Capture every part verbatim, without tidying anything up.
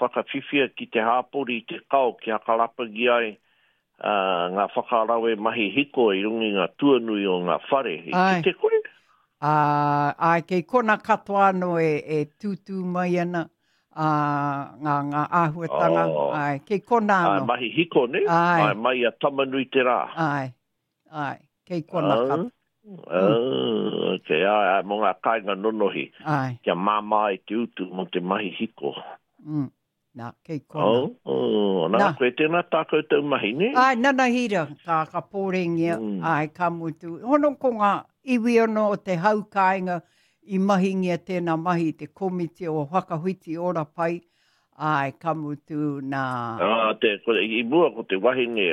pakawhiwhia ki te hāpori te kau ki hakarapagi ai uh, ngā whakarawe mahi hiko i rungi ngā tuanui o ngā whare. I ki te koe? Uh, ai, kei kona katoa no e, e tūtū mai ana uh, ngā, ngā āhuatanga. Oh. Ai, kei kona ano. Ai, mahi hiko ne? Ai. Ai, mai a tamanui te rā. Ai, ai, kei kona uh, katoa. Uh, mm. Ke ai, ai, mo ngā kāinga nonohi. Ai. Kia māmā i te utu mo te mahi hiko. Mm. Nā, kei kona. Oh, oh, nā, nā. Koe tēnā tākou tau mahi, ne? Ai, nana hira, ka, ka pōrengia, mm. ai, ka mutu. Hono ko ngā iwi ono o te haukainga i mahingia tēnā mahi, te komiti o whakahuiti ora pai, ai, ka mutu nā... Ah, te, ko, i mua ko te wahinge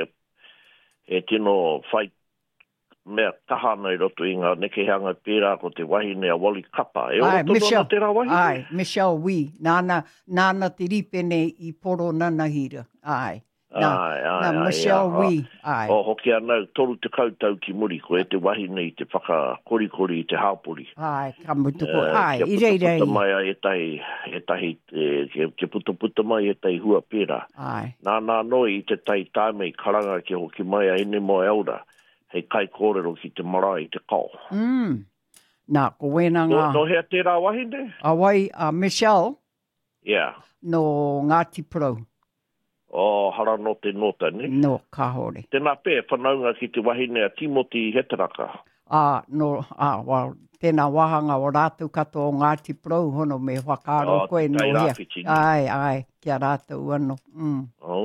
e tino whai mea tahana i roto i ngā nekehanga pērā ko te wahine a Wally Kapa. E ai, o roto te rā wahine? Ai, Michelle Wee. Nāna, nāna te ripene i poro nanahira. Ai. Nā, ai, ai, nā ai, Michelle ai, Wee. Ai. O hoki anau, toru te kautau ki muri, ko e te wahine i te whakakorikori i te hāpori. Ai, ka mutuko. Uh, ai, i rei rei. Kia puta mai e tahi, e tahi, e, kia puta puta mai e tahi hua pērā. Ai. Nā nā noi i te tahi tāme i karanga ki hoki mai a ene mo eura. Hei kai kōrero ki te marae i te kau. Mm. Nā, ko wena ngā... No, no hea tērā wahine? A wai, a uh, Michelle. Yeah. No Ngāti Pro. O, oh, hara no te nota, ne? No, ka hore. Tēnā pē, whanaunga ki te wahine a Timothy Heteraka. Ah, no, ah, well, tēnā wahanga o rātou kato o Ngāti Pro, hono me whakaro oh, koe no hea. Ai, ai, kia rātou ano. Mm.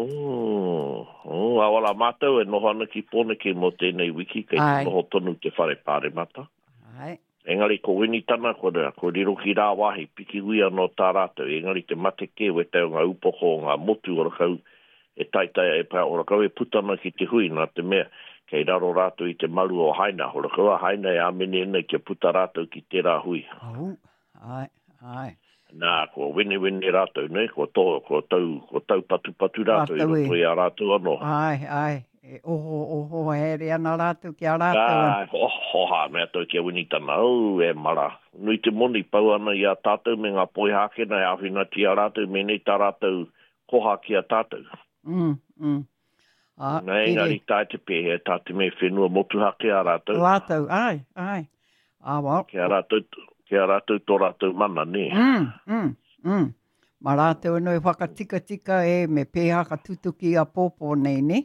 Oh, oh, awala mātou e noho ana ki pōneke mo tēnei wiki, kei te noho tonu te whare pāre mata. Ai. Engari ko winitana, ko rea, ko riro ki rā wahi, piki wia no tā rātou. Engari te mate ke, we teo ngā upoko, ngā motu o rakau, e taitai e pā, o rakau e putana ki te hui, nā te mea, kei raro rātou i te maru o haina. O rakau a haina e amene ene kia puta rātou ki tērā hui. Oh, ai, ai. Nā, ko wene wene rātou, ne? Ko tō, ko tau, ko tau patu patu rātou, i roto i a rātou anō. Ai, ai. E oho, oho, here ana rātou ki a rātou. Ai, oho, ha, mea tau kia winitana. Au, e mara. Nui te moni pau ana i a tātou me ngā poi hākena e awhina ti a rātou, me nei tā rātou koha ki a tātou. Mm, mm. Ah, Nei, ngari tai te pēhe, tā te me whenua motu hake a rātou. Rātou, ai, ai. Ah, well. Kia rātou, kia rātou tō rātou mana, ne? Mm, mm, mm. Ma rātou no e whakatika tika e me pēhaka tutuki a pōpō nei, ne?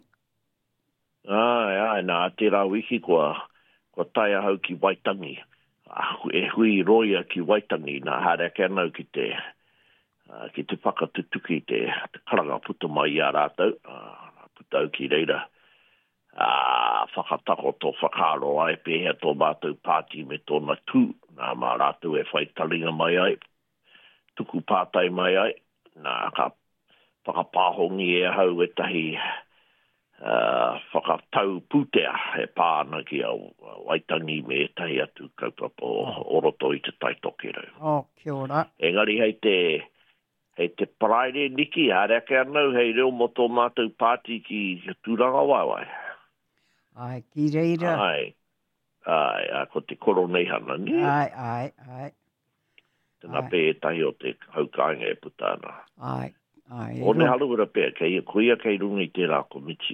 Ai, ai, nā, te rā wiki kua, kua tai ahau ki Waitangi. Ah, e hui roia ki Waitangi, nā hare ke anau ki te, uh, ki te whakatutuki, te, te karanga puta mai i a rātou. Uh, puta au ki reira. Uh, whakatako tō whakaro ai, pēhea tō mātou pāti me tōna tū. Nā mā rātou e whai talinga mai ai, tuku pātai mai ai. Nā ka whakapāhongi e hau e tahi... Uh, whakatau pūtea e pāna ki au Waitangi me e tahi atu kaupapa o oroto i te taitoke rau. Oh, kia ora. Engari hei te, hei te paraire niki, hareke anau, hei reo mo tō mātou pāti ki tūranga waiwai. Ai, ki reira. Ai, ai, a ko te koro nei hana, ni? Ai, ai, ai. Tēnā pē e tahi o te haukainga e putana. Ai. Ai, o ne haluara pēr, kei e kuia kei runga i tērā komiti.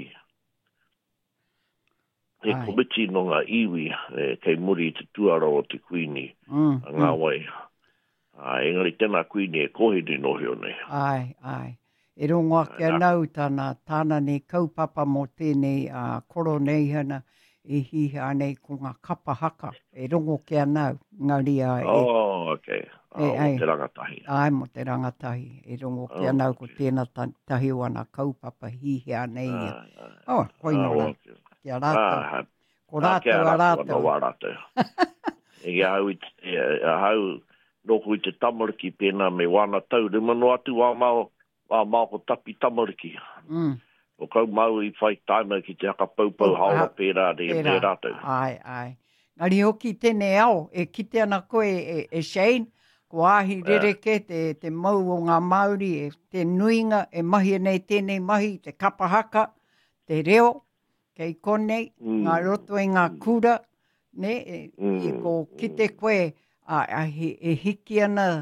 Te Ai. komiti no ngā iwi, e, kei muri te tuara o te kuini, mm, ngā mm. wai. Ai, engari tēnā kuini e kohiri no heo nei. Ai, ai. E rongo ake anau tāna, tāna ne kaupapa mo tēnei uh, koro nei hana e hiha nei ko ngā kapa haka. E rongo ke anau, ngari a e. Oh, okay. E, Oh, mo te rangatahi. Ai, mo te rangatahi. E rongo ke anau ko tēnā tahi wana kaupapa hihi nei. Oh, koina ora. Kia rātou. Ko rātou a rātou. Ko rātou. E hau, hau, noku i te tamariki pēnā me wana tau. Rima no atu wā mau, wā mau ko tapi tamariki. Mm. O kau mau i whai taima ki te haka paupau oh, haura pērā re e pē rātou. Ai, ai. Ngari hoki tēnei ao, e kite ana koe e, e Shane, ko ahi rereke te, te mau o ngā Māori, e te nuinga, e mahi nei tēnei mahi, te kapahaka, te reo, kei konei, mm. ngā roto e ngā kura, ne, e, mm. e ko kite koe, a, a, he, e hiki ana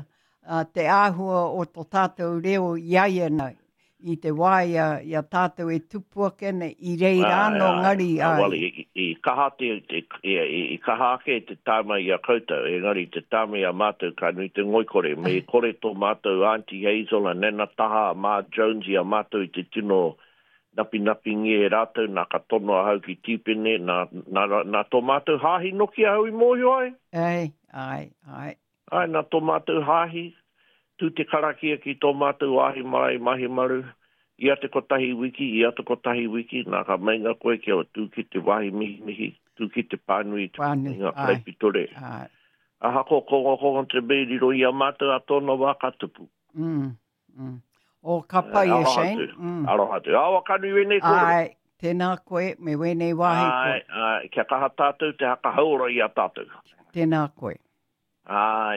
uh, te āhua o tō tātou reo iaiana i te waia ia tātou e tupua kene i rei rāno ngari ai. Wali, i, i kaha te, te i, i kaha ke te tāma i a koutou, e ngari te tāma i a mātou ka nui te ngoikore, me kore tō mātou Auntie Hazel, a Nana Taha, a Mā Jones i a mātou i te tino napi napi ngi e rātou, nā ka tono a hau ki tīpene, nā, nā, nā tō mātou hāhi noki a hau i mōhio ai. Ai, ai, ai. Ai, nā tō mātou hāhi, tū te karakia ki tō mātou ahi mai mahi maru, ia te kotahi wiki, ia te kotahi wiki, nā ka mainga koe ki o tū ki te wahi mihi mihi, tū ki te pānui, Pānui, ngā ai. kaipitore. Ai. A hako kongo kongo te beiriro i a mātou a tōna wā katupu. Mm, mm. O ka pai e Shane. Mm. Aroha te. Awa kanu i wenei kore. Ai, tēnā koe, me wenei wahi koe. Ai, ai, kia kaha tātou te haka haura i a tātou. Tēnā koe. Ai.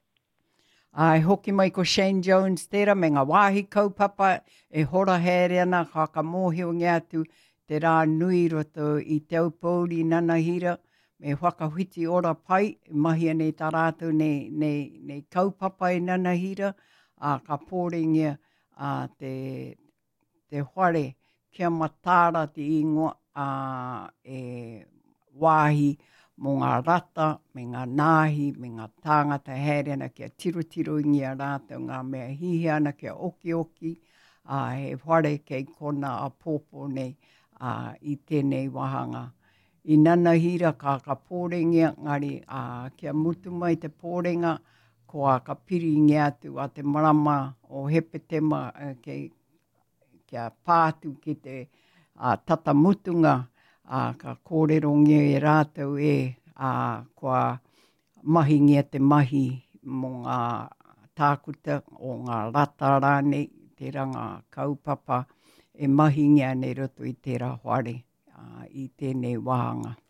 Ai, hoki mai ko Shane Jones tērā, me ngā wāhi kaupapa e hora here ana, ka ka mōhio ngā atu te rā nui roto i te aupauri nanahira, me whakahiti ora pai, mahi anei tā rātou nei, nei, nei kaupapa i nanahira, a ka pōringia a te, te whare kia matāra te ingoa a e wāhi, mō ngā rata, me ngā nāhi, me ngā tāngata here ana kia tirotiro i ngia rātou ngā mea hihi ana kia oki oki, a he whare kei kona a pōpō nei a, i tēnei wahanga. I nanahira ka ka pōrengia, ngari a, kia mutu mai te pōrenga, ko a ka piri ngia atu a te marama o hepetema uh, kei, kia pātu ki te uh, tata mutunga, a ka kōrero ngia e rātou e a kua mahi ngia te mahi mō ngā tākuta o ngā rata rānei, te ranga kaupapa e mahi ngia nei roto i tērā whare a, i tēnei wahanga.